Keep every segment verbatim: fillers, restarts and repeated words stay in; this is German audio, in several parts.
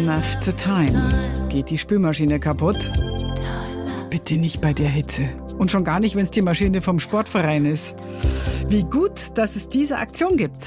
Time after time geht die Spülmaschine kaputt. Bitte nicht bei der Hitze. Und schon gar nicht, wenn es die Maschine vom Sportverein ist. Wie gut, dass es diese Aktion gibt.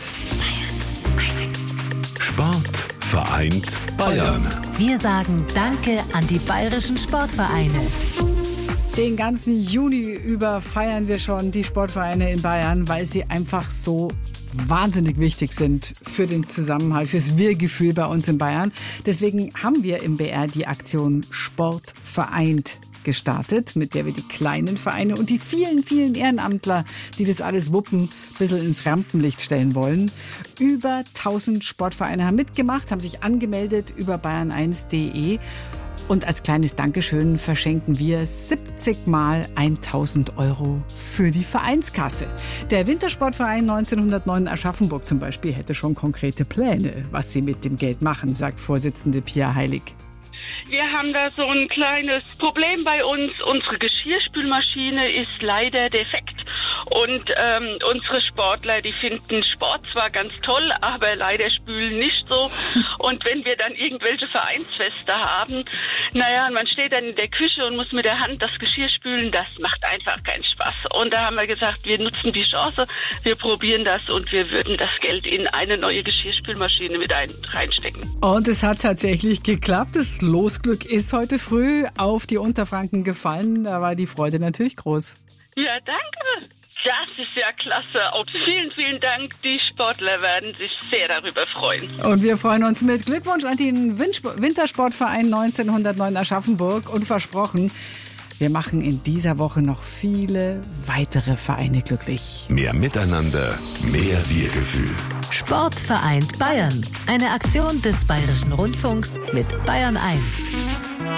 Sport vereint Bayern. Wir sagen Danke an die bayerischen Sportvereine. Den ganzen Juni über feiern wir schon die Sportvereine in Bayern, weil sie einfach so wahnsinnig wichtig sind für den Zusammenhalt, fürs Wir-Gefühl bei uns in Bayern. Deswegen haben wir im B R die Aktion Sport vereint gestartet, mit der wir die kleinen Vereine und die vielen, vielen Ehrenamtler, die das alles wuppen, ein bisschen ins Rampenlicht stellen wollen. Über tausend Sportvereine haben mitgemacht, haben sich angemeldet über bayern eins punkt de. Und als kleines Dankeschön verschenken wir siebzig Mal tausend Euro für die Vereinskasse. Der Wintersportverein neunzehnhundertneun Aschaffenburg zum Beispiel hätte schon konkrete Pläne, was sie mit dem Geld machen, sagt Vorsitzende Pia Heilig. Wir haben da so ein kleines Problem bei uns. Unsere Geschirrspülmaschine ist leider defekt. Und ähm, unsere Sportler, die finden Sport zwar ganz toll, aber leider spülen nicht so. Und wenn wir dann irgendwelche Vereinsfeste haben, naja, man steht dann in der Küche und muss mit der Hand das Geschirr spülen, das macht einfach keinen Spaß. Und da haben wir gesagt, wir nutzen die Chance, wir probieren das und wir würden das Geld in eine neue Geschirrspülmaschine mit ein, reinstecken. Und es hat tatsächlich geklappt. Das Losglück ist heute früh auf die Unterfranken gefallen. Da war die Freude natürlich groß. Ja, danke. Das ist ja klasse. Auch vielen, vielen Dank. Die Sportler werden sich sehr darüber freuen. Und wir freuen uns mit. Glückwunsch an den Wintersportverein neunzehnhundertneun Aschaffenburg. Und versprochen, wir machen in dieser Woche noch viele weitere Vereine glücklich. Mehr Miteinander, mehr Wir-Gefühl. Sport vereint Bayern. Eine Aktion des Bayerischen Rundfunks mit Bayern eins.